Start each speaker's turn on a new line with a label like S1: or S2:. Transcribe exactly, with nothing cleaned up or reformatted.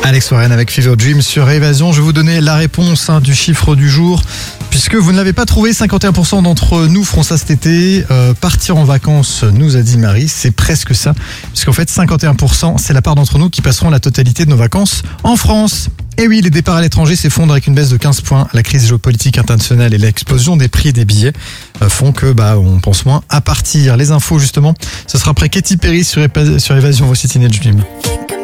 S1: Alex Warren avec Fever Dream sur Évasion. Je vais vous donner la réponse hein, du chiffre du jour. Puisque vous ne l'avez pas trouvé, cinquante et un pour cent d'entre nous feront ça cet été. Euh, partir en vacances, nous a dit Marie, c'est presque ça. Puisqu'en fait, cinquante et un pour cent, c'est la part d'entre nous qui passeront la totalité de nos vacances en France. Et oui, les départs à l'étranger s'effondrent avec une baisse de quinze points. La crise géopolitique internationale et l'explosion des prix des billets euh, font que bah on pense moins à partir. Les infos justement, ce sera après Katy Perry sur, Épa- sur Évasion. Voici Teenage Dream.